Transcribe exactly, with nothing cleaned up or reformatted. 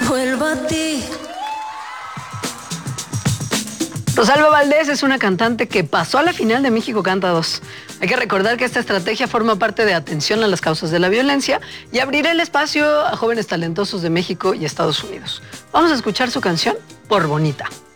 Vuelvo a ti. Rosalba Valdés es una cantante que pasó a la final de México Canta dos. Hay que recordar que esta estrategia forma parte de atención a las causas de la violencia y abrirá el espacio a jóvenes talentosos de México y Estados Unidos. Vamos a escuchar su canción, Por Bonita.